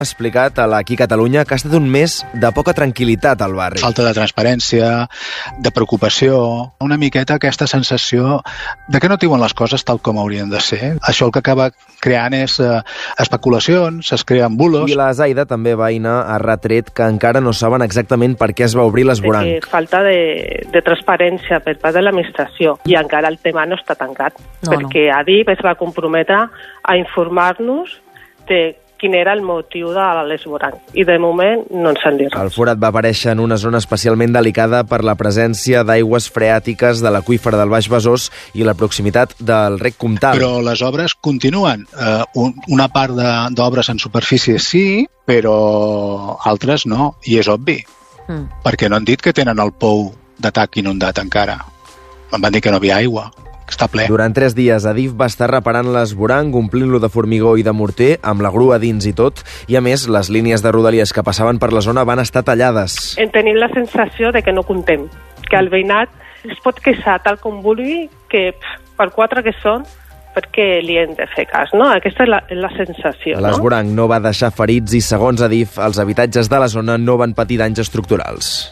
Ha explicat a l'Aquí Catalunya que ha estat un mes de poca tranquil·litat al barri. Falta de transparència, de preocupació, una miqueta aquesta sensació de que no diuen les coses tal com haurien de ser. Això el que acaba creant és especulacions, es creen bulos. I la Zaida també veïna ha retret que encara no saben exactament per què es va obrir l'esvoranc. Falta de transparència per part de l'administració i encara el tema no està tancat, perquè Adif es va comprometre a informar-nos de quin era el motiu de l'esvoranc. I de moment no ens han dit res. El forat va aparèixer en una zona especialment delicada per la presència d'aigües freàtiques de l'aqüífer del Baix Besòs i la proximitat del rec Comtal. Però les obres continuen. Una part d'obres en superfície sí, però altres no, i és obvi. Perquè no han dit que tenen el pou de TAC inundat encara. Em van dir que no havia aigua. Està ple. Durant 3 dies, Adif va estar reparant l'esvoranc, omplint-lo de formigó i de morter, amb la grua dins i tot, i a més, les línies de rodalies que passaven per la zona van estar tallades. Tenim la sensació de que no comptem, que el veïnat es pot queixar tal com vulgui, que per 4 que són, perquè li hem de fer cas, no? Aquesta és la sensació, no? L'esvoranc no va deixar ferits i, segons Adif, els habitatges de la zona no van patir danys estructurals.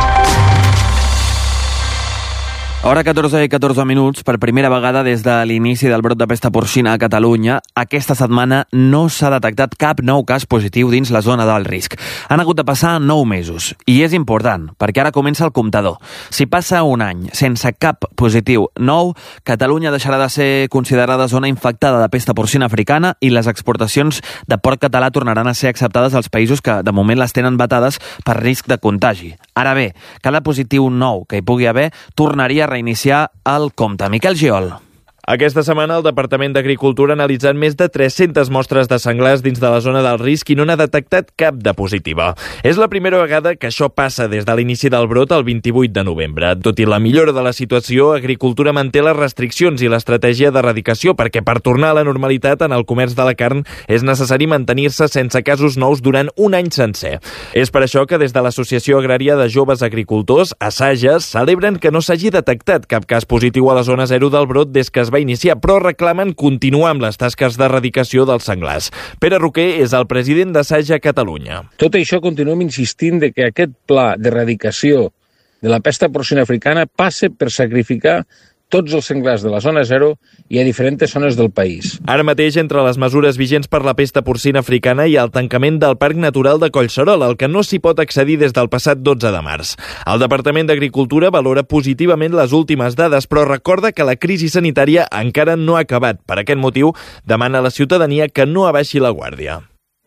Hora 14 i 14 minuts. Per primera vegada des de l'inici del brot de pesta porcina a Catalunya, aquesta setmana no s'ha detectat cap nou cas positiu dins la zona d'alt risc. Han hagut de passar 9 mesos. I és important, perquè ara comença el comptador. Si passa un any sense cap positiu nou, Catalunya deixarà de ser considerada zona infectada de pesta porcina africana i les exportacions de porc català tornaran a ser acceptades als països que de moment les tenen vetades per risc de contagi. Ara bé, cada positiu nou que hi pugui haver tornaria a reiniciar el compte. Miquel Giol. Aquesta setmana el Departament d'Agricultura ha analitzat més de 300 mostres de senglars dins de la zona del risc i no n'ha detectat cap de positiva. És la primera vegada que això passa des de l'inici del brot el 28 de novembre. Tot i la millora de la situació, Agricultura manté les restriccions i l'estratègia d'erradicació perquè per tornar a la normalitat en el comerç de la carn és necessari mantenir-se sense casos nous durant un any sencer. És per això que des de l'Associació Agrària de Joves Agricultors, ASAJES, celebren que no s'hagi detectat cap cas positiu a la zona 0 del brot des que es va iniciar, però reclamen continuar amb les tasques d'erradicació dels senglars. Pere Roquer és el president d'Asaja Catalunya. Tot això continuem insistint de que aquest pla d'erradicació de la pesta porcina africana passe per sacrificar tots els senglars de la zona 0 i a diferents zones del país. Ara mateix, entre les mesures vigents per la pesta porcina africana hi ha el tancament del Parc Natural de Collserola, al que no s'hi pot accedir des del passat 12 de març. El Departament d'Agricultura valora positivament les últimes dades, però recorda que la crisi sanitària encara no ha acabat. Per aquest motiu, demana a la ciutadania que no abaixi la guàrdia.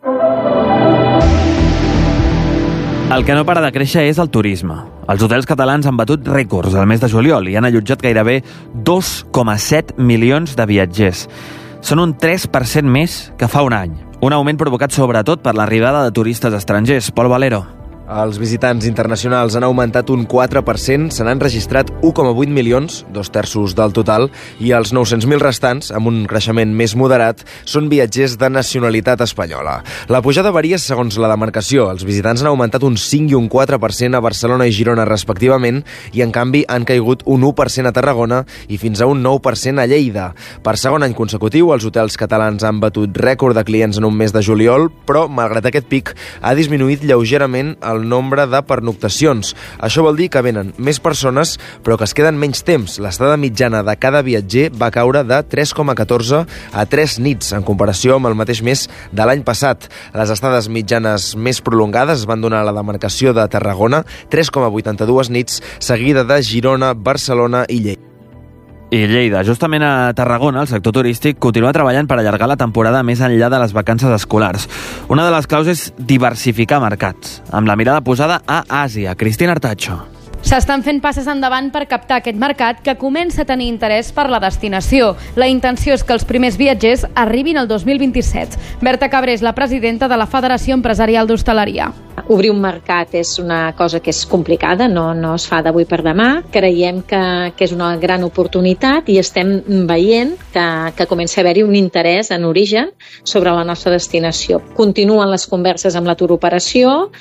El que no para de créixer és el turisme. Els hotels catalans han batut rècords el mes de juliol i han allotjat gairebé 2,7 milions de viatgers. Són un 3% més que fa un any. Un augment provocat sobretot per l'arribada de turistes estrangers. Pol Valero. Els visitants internacionals han augmentat un 4%, se n'han registrat 1,8 milions, 2/3 del total, i els 900.000 restants, amb un creixement més moderat, són viatgers de nacionalitat espanyola. La pujada varia segons la demarcació. Els visitants han augmentat un 5 i un 4% a Barcelona i Girona respectivament, i en canvi han caigut un 1% a Tarragona i fins a un 9% a Lleida. Per segon any consecutiu, els hotels catalans han batut rècord de clients en un mes de juliol, però, malgrat aquest pic, ha disminuït lleugerament el nombre de pernoctacions. Això vol dir que venen més persones, però que es queden menys temps. L'estada mitjana de cada viatger va caure de 3,14 a 3 nits, en comparació amb el mateix mes de l'any passat. Les estades mitjanes més prolongades es van donar a la demarcació de Tarragona, 3,82 nits, seguida de Girona, Barcelona i Lleida. I Lleida. Justament a Tarragona, el sector turístic continua treballant per allargar la temporada més enllà de les vacances escolars. Una de les claus és diversificar mercats, amb la mirada posada a Àsia. Cristina Artacho. S'estan fent passes endavant per captar aquest mercat que comença a tenir interès per la destinació. La intenció és que els primers viatgers arribin el 2027. Berta Cabré és la presidenta de la Federació Empresarial d'Hostaleria. Obrir un mercat és una cosa que és complicada, no es fa d'avui per demà. Creiem que és una gran oportunitat i estem veient que comença a haver-hi un interès en origen sobre la nostra destinació. Continuen les converses amb la turoperació,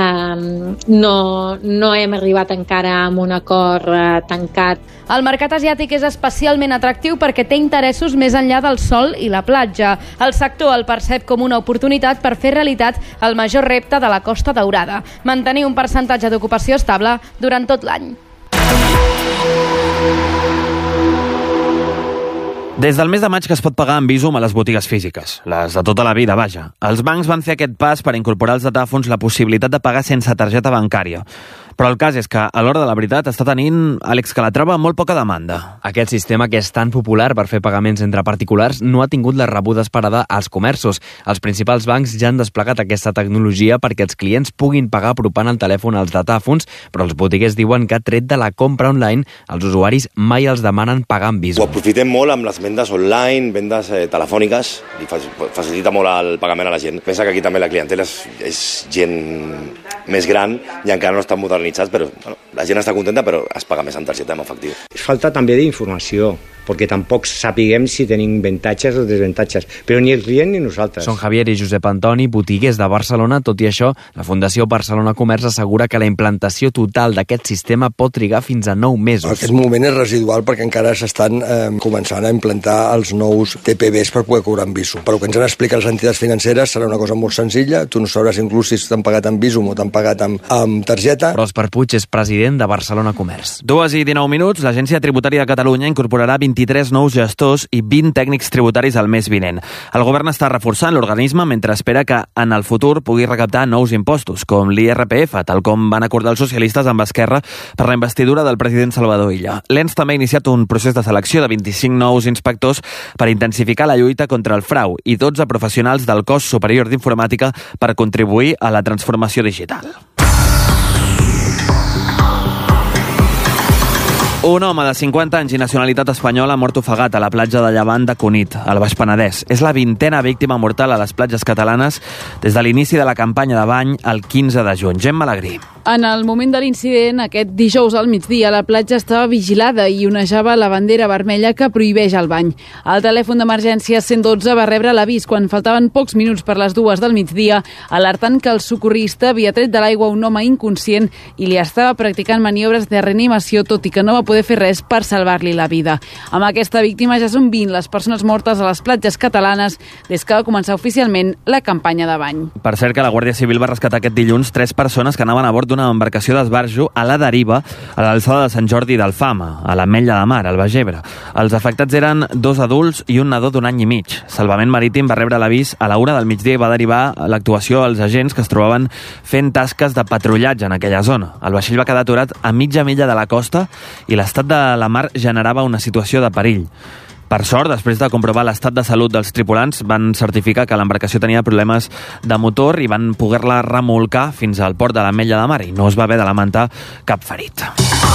no hem arribat encara a un acord tancat. El mercat asiàtic és especialment atractiu perquè té interessos més enllà del sol i la platja. El sector el percep com una oportunitat per fer realitat el major repte de la Costa Daurada, mantenir un percentatge d'ocupació estable durant tot l'any. Des del mes de maig que es pot pagar amb Bizum a les botigues físiques, les de tota la vida, vaja. Els bancs van fer aquest pas per incorporar als datàfons la possibilitat de pagar sense targeta bancària. Però el cas és que, a l'hora de la veritat, està tenint, Àlex Calatrava, molt poca demanda. Aquest sistema, que és tan popular per fer pagaments entre particulars, no ha tingut la rebuda esperada als comerços. Els principals bancs ja han desplegat aquesta tecnologia perquè els clients puguin pagar apropant el telèfon als datàfons, però els botiguers diuen que, tret de la compra online, els usuaris mai els demanen pagar amb Bizum. Ho aprofitem molt amb les vendes online, vendes telefòniques, i facilita molt el pagament a la gent. Pensa que aquí també la clientela és gent més gran i encara no estan modernitzats, però bueno, la gent està contenta, però es paga més amb targeta, amb efectiu. Falta també d'informació, perquè tampoc sapiguem si tenim avantatges o desavantatges, però ni el client ni nosaltres. Són Javier i Josep Antoni, botiguers de Barcelona. Tot i això, la Fundació Barcelona Comerç assegura que la implantació total d'aquest sistema pot trigar fins a 9 mesos. Aquest moment és residual perquè encara s'estan començant a implantar els nous TPBs per poder cobrar amb Bizum. Però el que ens han explicat les entitats financeres serà una cosa molt senzilla, tu no sabràs inclús si t'han pagat amb Bizum o t'han pagat amb targeta. Òscar Puig és president de Barcelona Comerç. 2:19, l'Agència Tributària de Catalunya incorporarà 23 nous gestors i 20 tècnics tributaris al mes vinent. El govern està reforçant l'organisme mentre espera que en el futur pugui recaptar nous impostos, com l'IRPF, tal com van acordar els socialistes amb Esquerra per la investidura del president Salvador Illa. L'ENS també ha iniciat un procés de selecció de 25 nous inspectors per intensificar la lluita contra el frau i 12 professionals del cos superior d'informàtica per contribuir a la transformació digital. Un home de 50 anys i nacionalitat espanyola ha mort ofegat a la platja de Llevant de Cunit, al Baix Penedès. És la 20a víctima mortal a les platges catalanes des de l'inici de la campanya de bany el 15 de juny. Gemma Alegrí. En el moment de l'incident, aquest dijous al migdia, la platja estava vigilada i onejava la bandera vermella que prohibeix el bany. El telèfon d'emergència 112 va rebre l'avís quan faltaven pocs minuts per les 2 del migdia, alertant que el socorrista havia tret de l'aigua un home inconscient i li estava practicant maniobres de reanimació, tot i que no va poder fer res per salvar-li la vida. Amb aquesta víctima ja són 20 les persones mortes a les platges catalanes des que va començar oficialment la campanya de bany. Per cert, que la Guàrdia Civil va rescatar aquest dilluns 3 persones que anaven a bord d'una embarcació d'esbarjo a la deriva a l'alçada de Sant Jordi d'Alfama, a l'Ametlla de Mar, al Baix Ebre. Els afectats eren 2 adults i un nadó d'1 any i mig. Salvament Marítim va rebre l'avís a la 1 del migdia i va derivar l'actuació als agents que es trobaven fent tasques de patrullatge en aquella zona. El vaixell va quedar aturat a mitja milla de la costa i l'estat de la mar generava una situació de perill. Per sort, després de comprovar l'estat de salut dels tripulants, van certificar que l'embarcació tenia problemes de motor i van poder-la remolcar fins al port de l'Ametlla de Mar i no es va haver de lamentar cap ferit.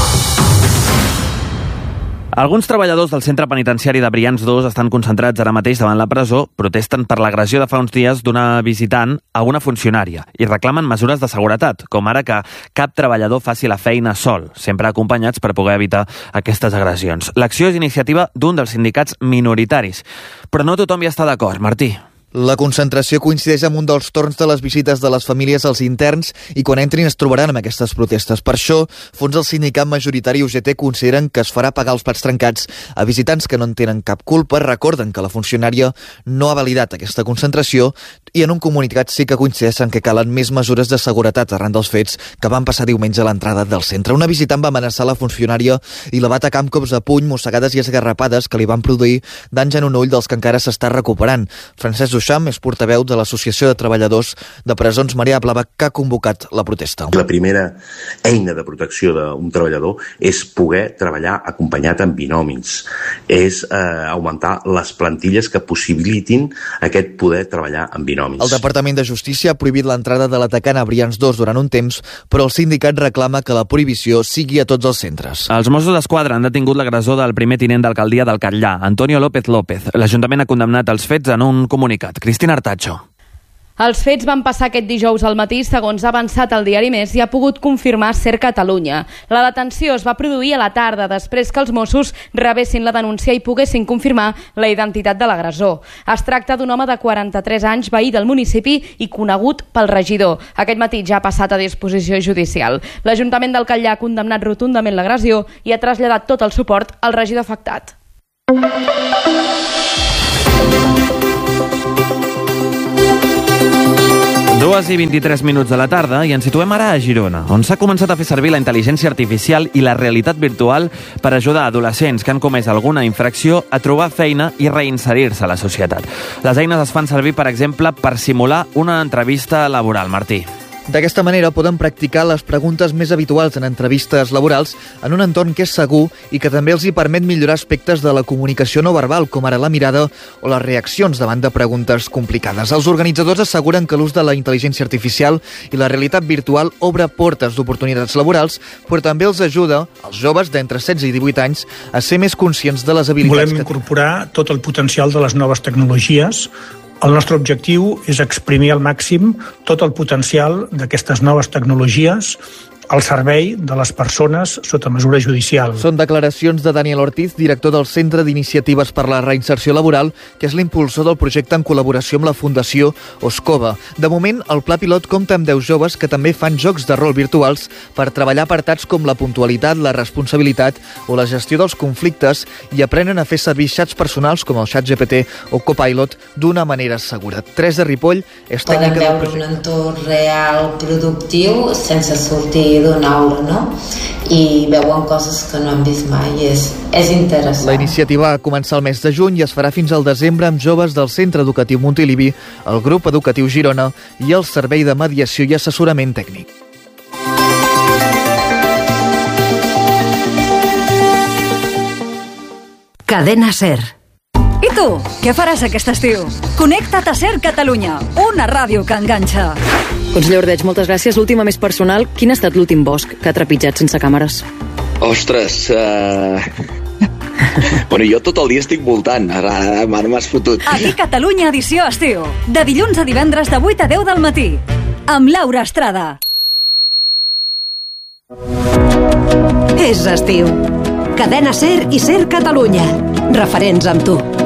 Alguns treballadors del centre penitenciari de Brians 2 estan concentrats ara mateix davant la presó, protesten per l'agressió de fa uns dies d'una visitant a una funcionària i reclamen mesures de seguretat, com ara que cap treballador faci la feina sol, sempre acompanyats per poder evitar aquestes agressions. L'acció és iniciativa d'un dels sindicats minoritaris, però no tothom hi està d'acord. Martí. La concentració coincideix amb un dels torns de les visites de les famílies als interns i quan entrin es trobaran amb aquestes protestes. Per això, fons del sindicat majoritari UGT consideren que es farà pagar els plats trencats a visitants que no en tenen cap culpa. Recorden que la funcionària no ha validat aquesta concentració i en un comunicat sí que coincideixen que calen més mesures de seguretat arran dels fets que van passar diumenge a l'entrada del centre. Una visitant va amenaçar la funcionària i la va atacar amb cops de puny, mossegades i esgarrapades que li van produir danys en un ull dels que encara s'està recuperant. Francesc Duchamp és portaveu de l'Associació de Treballadors de Presons Marea Blava que ha convocat la protesta. La primera eina de protecció d'un treballador és poder treballar acompanyat amb binomis, és augmentar les plantilles que possibilitin aquest poder treballar amb binomis. El Departament de Justícia ha prohibit l'entrada de l'atacant a Brians 2 durant un temps, però el sindicat reclama que la prohibició sigui a tots els centres. Els Mossos d'Esquadra han detingut l'agressor del primer tinent d'alcaldia del Catllà, Antonio López López. L'Ajuntament ha condemnat els fets en un comunicat. Cristina Artacho. Els fets van passar aquest dijous al matí, segons ha avançat el diari Més i ha pogut confirmar SER Catalunya. La detenció es va produir a la tarda, després que els Mossos rebessin la denúncia i poguessin confirmar la identitat de l'agressor. Es tracta d'un home de 43 anys, veí del municipi i conegut pel regidor. Aquest matí ja ha passat a disposició judicial. L'Ajuntament del Catllar ha condemnat rotundament l'agressió i ha traslladat tot el suport al regidor afectat. 2:23 de la tarda i ens situem ara a Girona, on s'ha començat a fer servir la intel·ligència artificial i la realitat virtual per ajudar adolescents que han comès alguna infracció a trobar feina i reinserir-se a la societat. Les eines es fan servir, per exemple, per simular una entrevista laboral, Martí. D'aquesta manera poden practicar les preguntes més habituals en entrevistes laborals en un entorn que és segur i que també els hi permet millorar aspectes de la comunicació no verbal, com ara la mirada o les reaccions davant de preguntes complicades. Els organitzadors asseguren que l'ús de la intel·ligència artificial i la realitat virtual obre portes d'oportunitats laborals, però també els ajuda, als joves d'entre 16 i 18 anys, a ser més conscients de les habilitats. Volem incorporar tot el potencial de les noves tecnologies. El nostre objectiu és exprimir al màxim tot el potencial d'aquestes noves tecnologies al servei de les persones sota mesura judicial. Són declaracions de Daniel Ortiz, director del Centre d'Iniciatives per la Reinserció Laboral, que és l'impulsor del projecte en col·laboració amb la Fundació Oscova. De moment, el pla pilot compta amb 10 joves que també fan jocs de rol virtuals per treballar apartats com la puntualitat, la responsabilitat o la gestió dels conflictes i aprenen a fer servir xats personals com el ChatGPT o Copilot d'una manera segura. Teresa Ripoll és tècnica del projecte. Podem veure un entorn real productiu sense sortir d'una aula, no? I veuen coses que no han vist mai. És interessant. La iniciativa va començar el mes de juny i es farà fins al desembre amb joves del Centre Educatiu Montilivi, el Grup Educatiu Girona i el Servei de Mediació i Assessorament Tècnic. Cadena SER. I tu, què faràs aquest estiu? Connecta't a SER Catalunya, una ràdio que enganxa. Conseller Ordeig, moltes gràcies. L'última més personal. Quin ha estat l'últim bosc que ha trepitjat sense càmeres? Ostres, bueno, jo tot el dia estic voltant. Ara m'has fotut. Aquí Catalunya edició estiu. De dilluns a divendres de 8 a 10 del matí. Amb Laura Estrada. És estiu. Cadena SER i SER Catalunya. Referents amb tu.